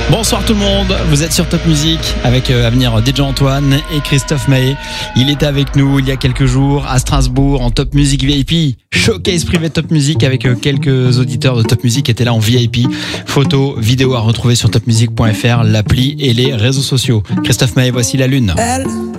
Bonsoir tout le monde, vous êtes sur Top Music avec à venir DJ Antoine et Christophe Maé. Il était avec nous il y a quelques jours à Strasbourg en Top Music VIP, showcase privé Top Music avec quelques auditeurs de Top Music qui étaient là en VIP. Photos, vidéos à retrouver sur topmusic.fr, l'appli et les réseaux sociaux. Christophe Maé, voici la lune. Elle